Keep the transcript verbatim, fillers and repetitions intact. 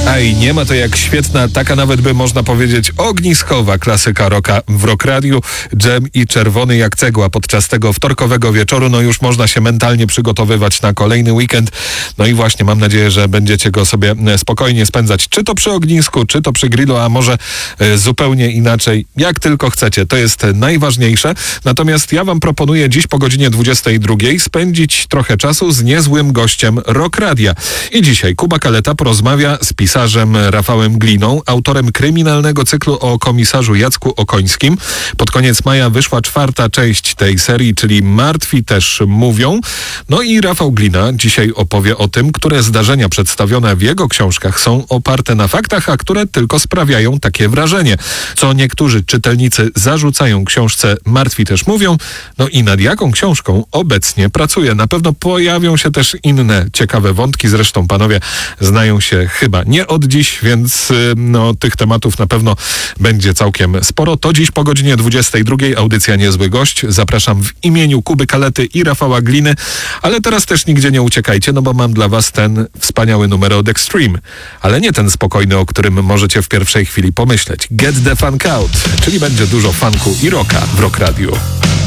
A i nie ma to jak świetna, taka nawet by można powiedzieć ogniskowa klasyka rocka w Rock Radiu. Dżem i Czerwony jak cegła podczas tego wtorkowego wieczoru. No już można się mentalnie przygotowywać na kolejny weekend. No i właśnie mam nadzieję, że będziecie go sobie spokojnie spędzać. Czy to przy ognisku, czy to przy grillu, a może zupełnie inaczej. Jak tylko chcecie. To jest najważniejsze. Natomiast ja wam proponuję dziś po godzinie dwudziestej drugiej spędzić trochę czasu z niezłym gościem Rock Radia. I dzisiaj Kuba Kaleta porozmawia z pisarzem Rafałem Gliną, autorem kryminalnego cyklu o komisarzu Jacku Okońskim. Pod koniec maja wyszła czwarta część tej serii, czyli Martwi też mówią. No i Rafał Glina dzisiaj opowie o tym, które zdarzenia przedstawione w jego książkach są oparte na faktach, a które tylko sprawiają takie wrażenie. Co niektórzy czytelnicy zarzucają książce Martwi też mówią. No i nad jaką książką obecnie pracuje. Na pewno pojawią się też inne ciekawe wątki. Zresztą panowie znają się chyba nie od dziś, więc no, tych tematów na pewno będzie całkiem sporo. To dziś po godzinie dwudziestej drugiej audycja Niezły Gość. Zapraszam w imieniu Kuby Kalety i Rafała Gliny, ale teraz też nigdzie nie uciekajcie, no bo mam dla was ten wspaniały numer od Extreme, ale nie ten spokojny, o którym możecie w pierwszej chwili pomyśleć. Get the Funk Out, czyli będzie dużo funku i rocka w Rock Radiu.